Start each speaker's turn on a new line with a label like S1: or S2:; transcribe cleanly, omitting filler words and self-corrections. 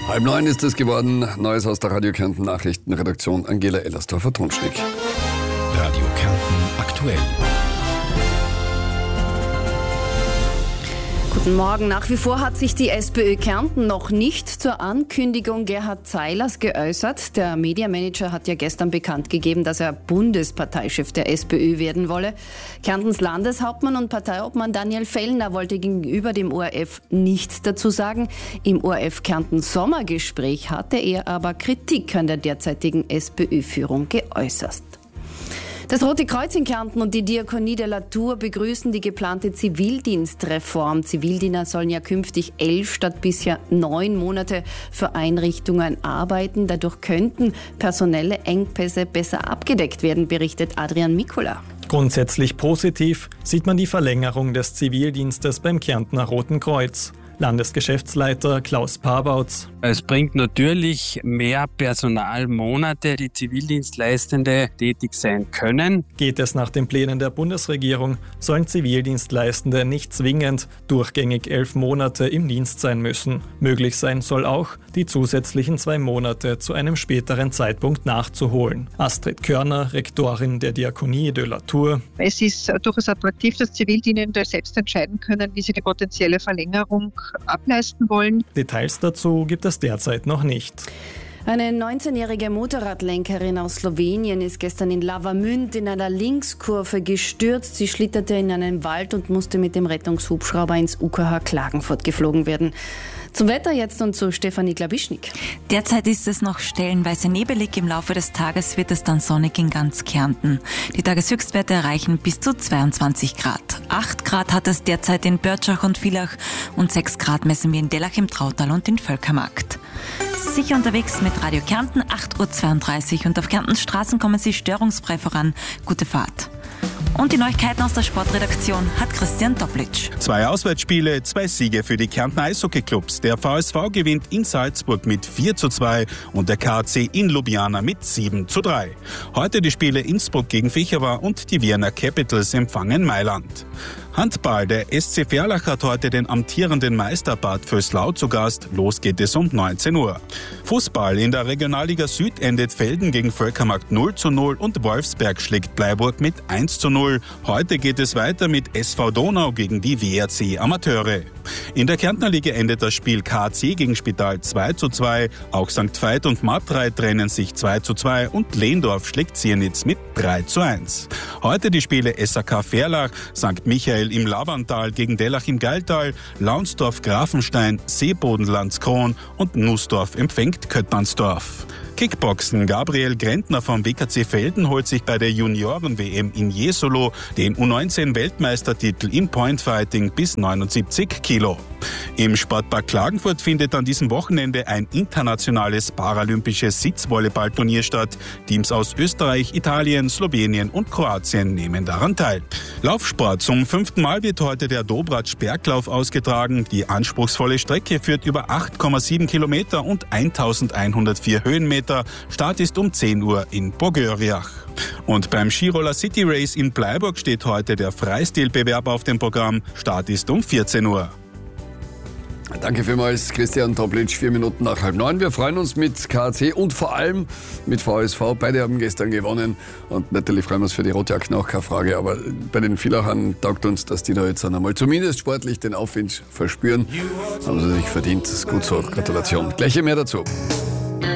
S1: 8:30 ist es geworden. Neues aus der Radio Kärnten Nachrichtenredaktion. Angela Ellersdorfer-Tonschnick.
S2: Radio Kärnten aktuell.
S3: Guten Morgen. Nach wie vor hat sich die SPÖ Kärnten noch nicht zur Ankündigung Gerhard Zeilers geäußert. Der Mediamanager hat ja gestern bekannt gegeben, dass er Bundesparteichef der SPÖ werden wolle. Kärntens Landeshauptmann und Parteiobmann Daniel Fellner wollte gegenüber dem ORF nichts dazu sagen. Im ORF Kärnten Sommergespräch hatte er aber Kritik an der derzeitigen SPÖ-Führung geäußert. Das Rote Kreuz in Kärnten und die Diakonie de la Tour begrüßen die geplante Zivildienstreform. Zivildiener sollen ja künftig 11 statt bisher 9 Monate für Einrichtungen arbeiten. Dadurch könnten personelle Engpässe besser abgedeckt werden, berichtet Adrian Mikula.
S4: Grundsätzlich positiv sieht man die Verlängerung des Zivildienstes beim Kärntner Roten Kreuz. Landesgeschäftsleiter Klaus Pabautz.
S5: Es bringt natürlich mehr Personalmonate, die Zivildienstleistende tätig sein können.
S4: Geht es nach den Plänen der Bundesregierung, sollen Zivildienstleistende nicht zwingend durchgängig 11 Monate im Dienst sein müssen. Möglich sein soll auch, die zusätzlichen 2 Monate zu einem späteren Zeitpunkt nachzuholen. Astrid Körner, Rektorin der Diakonie de la Tour.
S6: Es ist durchaus attraktiv, dass Zivildienende selbst entscheiden können, wie sie die potenzielle Verlängerung ableisten wollen.
S4: Details dazu gibt es derzeit noch nicht.
S3: Eine 19-jährige Motorradlenkerin aus Slowenien ist gestern in Lavamünd in einer Linkskurve gestürzt. Sie schlitterte in einen Wald und musste mit dem Rettungshubschrauber ins UKH Klagenfurt geflogen werden. Zum Wetter jetzt und zu Stefanie Glabischnik.
S7: Derzeit ist es noch stellenweise nebelig. Im Laufe des Tages wird es dann sonnig in ganz Kärnten. Die Tageshöchstwerte erreichen bis zu 22 Grad. 8 Grad hat es derzeit in Börtschach und Villach und 6 Grad messen wir in Dellach im Trautal und in Völkermarkt. Sicher unterwegs mit Radio Kärnten, 8:32 Uhr und auf Kärntens Straßen kommen Sie störungsfrei voran. Gute Fahrt. Und die Neuigkeiten aus der Sportredaktion hat Christian Toplitsch.
S8: 2 Auswärtsspiele, 2 Siege für die Kärntner Eishockeyclubs. Der VSV gewinnt in Salzburg mit 4:2 und der KAC in Ljubljana mit 7:3. Heute die Spiele Innsbruck gegen Fichava und die Vienna Capitals empfangen Mailand. Handball, der SC Verlach hat heute den amtierenden Meister Bad Vöslau zu Gast. Los geht es um 19 Uhr. Fußball, in der Regionalliga Süd endet Velden gegen Völkermarkt 0:0 und Wolfsberg schlägt Bleiburg mit 1:0. Heute geht es weiter mit SV Donau gegen die WRC Amateure. In der Kärntner Liga endet das Spiel KAC gegen Spital 2:2. Auch St. Veit und Matrei trennen sich 2:2 und Lehndorf schlägt Ziernitz mit 3:1. Heute die Spiele SAK Verlach, St. Michael im Labantal gegen Dellach im Geiltal, Launsdorf Grafenstein, Seeboden Landskron und Nussdorf empfängt Köttmannsdorf. Kickboxen, Gabriel Grentner vom WKC Velden holt sich bei der Junioren-WM in Jesolo den U19-Weltmeistertitel im Pointfighting bis 79 Kilo. Im Sportpark Klagenfurt findet an diesem Wochenende ein internationales paralympisches Sitzvolleyballturnier statt. Teams aus Österreich, Italien, Slowenien und Kroatien nehmen daran teil. Laufsport. Zum 5. Mal wird heute der Dobratsch-Berglauf ausgetragen. Die anspruchsvolle Strecke führt über 8,7 Kilometer und 1104 Höhenmeter. Start ist um 10 Uhr in Pogöriach. Und beim Skiroller City Race in Bleiburg steht heute der Freistilbewerb auf dem Programm. Start ist um 14 Uhr.
S1: Danke vielmals, Christian Toplitsch, 4 Minuten nach 8:30. Wir freuen uns mit KAC und vor allem mit VSV. Beide haben gestern gewonnen und natürlich freuen wir uns für die Rotjacken auch, keine Frage. Aber bei den Villachern taugt uns, dass die da jetzt einmal zumindest sportlich den Aufwind verspüren. Haben sie sich verdient. Das ist gut so. Gratulation. Gleich mehr dazu.